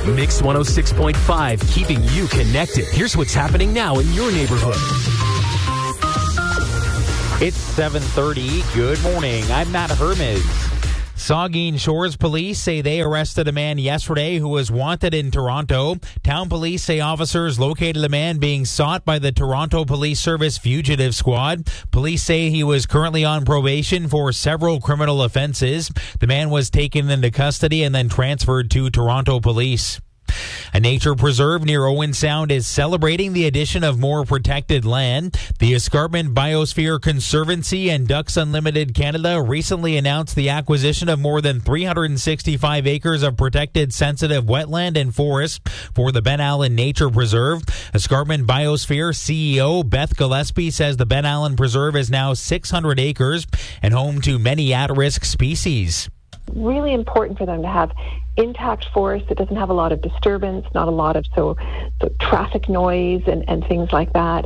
Mix 106.5, keeping you connected. Here's what's happening now in your neighborhood. It's 7:30. Good morning. I'm Matt Hermes. Saugeen Shores police say they arrested a man yesterday who was wanted in Toronto. Town police say officers located a man being sought by the Toronto Police Service Fugitive Squad. Police say he was currently on probation for several criminal offenses. The man was taken into custody and then transferred to Toronto Police. A nature preserve near Owen Sound is celebrating the addition of more protected land. The Escarpment Biosphere Conservancy and Ducks Unlimited Canada recently announced the acquisition of more than 365 acres of protected sensitive wetland and forest for the Ben Allen Nature Preserve. Escarpment Biosphere CEO Beth Gillespie says the Ben Allen Preserve is now 600 acres and home to many at-risk species. Really important for them to have intact forest that doesn't have a lot of disturbance, not a lot of traffic noise and things like that.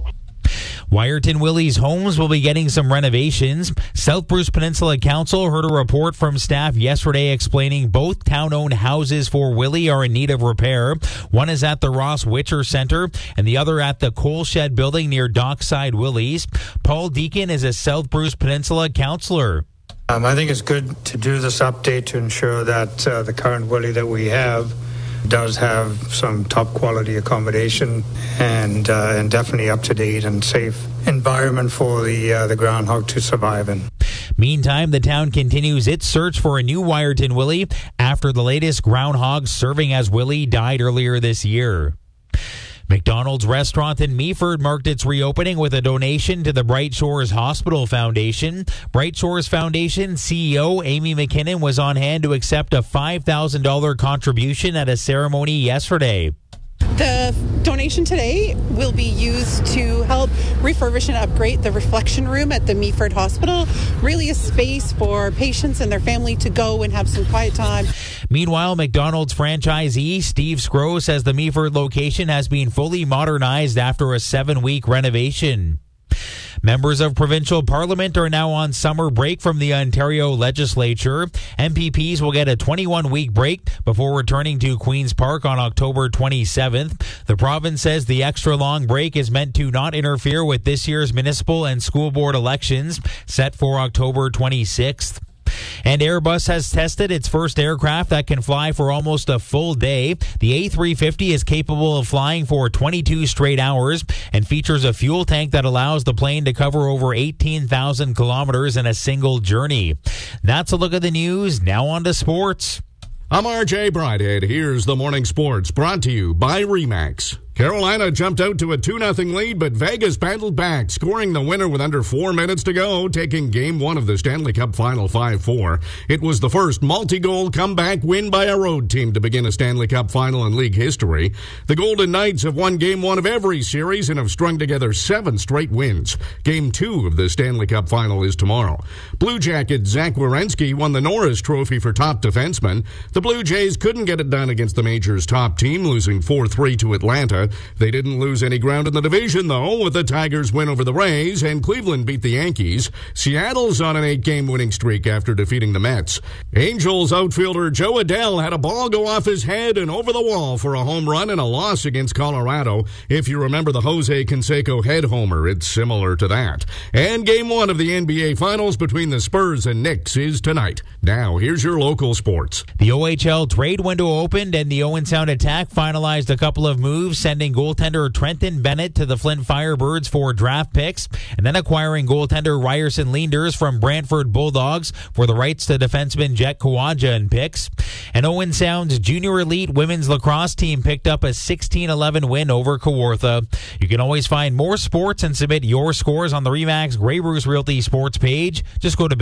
Wiarton Willie's homes will be getting some renovations. South Bruce Peninsula Council heard a report from staff yesterday explaining both town-owned houses for Willie are in need of repair. One is at the Ross Witcher Centre and the other at the Coal Shed building near Dockside Willie's. Paul Deacon is a South Bruce Peninsula councillor. I think it's good to do this update to ensure that the current Willie that we have does have some top quality accommodation and definitely up to date and safe environment for the groundhog to survive in. Meantime, the town continues its search for a new Wiarton Willie after the latest groundhog serving as Willie died earlier this year. McDonald's restaurant in Meaford marked its reopening with a donation to the Bright Shores Hospital Foundation. Bright Shores Foundation CEO Amy McKinnon was on hand to accept a $5,000 contribution at a ceremony yesterday. The donation today will be used to help refurbish and upgrade the reflection room at the Meaford Hospital. Really a space for patients and their family to go and have some quiet time. Meanwhile, McDonald's franchisee Steve Scrow says the Meaford location has been fully modernized after a 7-week renovation. Members of provincial parliament are now on summer break from the Ontario legislature. MPPs will get a 21-week break before returning to Queen's Park on October 27th. The province says the extra long break is meant to not interfere with this year's municipal and school board elections set for October 26th. And Airbus has tested its first aircraft that can fly for almost a full day. The A350 is capable of flying for 22 straight hours and features a fuel tank that allows the plane to cover over 18,000 kilometers in a single journey. That's a look at the news. Now on to sports. I'm RJ Brighthead. Here's the morning sports brought to you by RE/MAX. Carolina jumped out to a 2-0 lead, but Vegas battled back, scoring the winner with under 4 minutes to go, taking Game 1 of the Stanley Cup Final 5-4. It was the first multi-goal comeback win by a road team to begin a Stanley Cup Final in league history. The Golden Knights have won Game 1 of every series and have strung together 7 straight wins. Game 2 of the Stanley Cup Final is tomorrow. Blue Jacket Zach Werenski won the Norris Trophy for top defenseman. The Blue Jays couldn't get it done against the Majors' top team, losing 4-3 to Atlanta. They didn't lose any ground in the division, though, with the Tigers' win over the Rays, and Cleveland beat the Yankees. Seattle's on an 8-game winning streak after defeating the Mets. Angels outfielder Joe Adell had a ball go off his head and over the wall for a home run and a loss against Colorado. If you remember the Jose Canseco head homer, it's similar to that. And Game 1 of the NBA Finals between the Spurs and Knicks is tonight. Now, here's your local sports. The OHL trade window opened, and the Owen Sound Attack finalized a couple of moves, sending goaltender Trenton Bennett to the Flint Firebirds for draft picks, and then acquiring goaltender Ryerson Leanders from Brantford Bulldogs for the rights to defenseman Jet Kawaja and picks. And Owen Sound's Junior Elite Women's Lacrosse team picked up a 16-11 win over Kawartha. You can always find more sports and submit your scores on the RE/MAX Grey Bruce Realty sports page. Just go to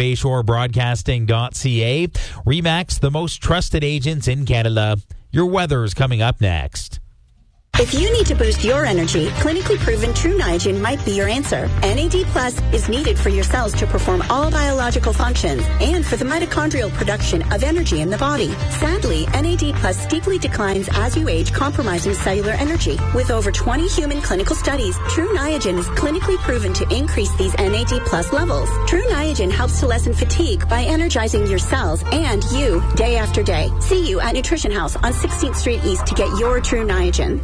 BayshoreBroadcasting.ca. RE/MAX, the most trusted agents in Canada. Your weather is coming up next. If you need to boost your energy, clinically proven True Niagen might be your answer. NAD Plus is needed for your cells to perform all biological functions and for the mitochondrial production of energy in the body. Sadly, NAD Plus steeply declines as you age, compromising cellular energy. With over 20 human clinical studies, True Niagen is clinically proven to increase these NAD Plus levels. True Niagen helps to lessen fatigue by energizing your cells and you day after day. See you at Nutrition House on 16th Street East to get your True Niagen.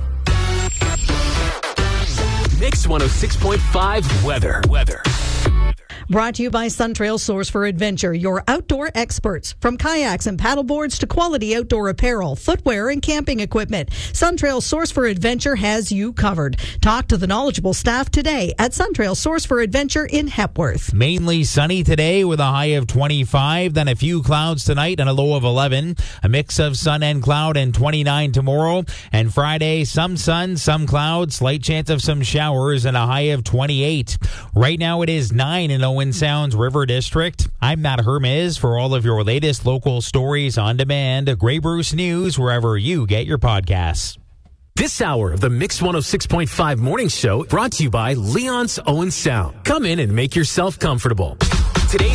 Mix 106.5 weather. Brought to you by Suntrail Source for Adventure, your outdoor experts. From kayaks and paddleboards to quality outdoor apparel, footwear, and camping equipment, Suntrail Source for Adventure has you covered. Talk to the knowledgeable staff today at Suntrail Source for Adventure in Hepworth. Mainly sunny today with a high of 25, then a few clouds tonight and a low of 11. A mix of sun and cloud and 29 tomorrow. And Friday, some sun, some clouds, slight chance of some showers and a high of 28. Right now it is 9 in Owen Sound's River District. I'm Matt Hermes for all of your latest local stories on demand. Grey Bruce News wherever you get your podcasts. This hour of the Mix 106.5 Morning Show brought to you by Leon's Owen Sound. Come in and make yourself comfortable.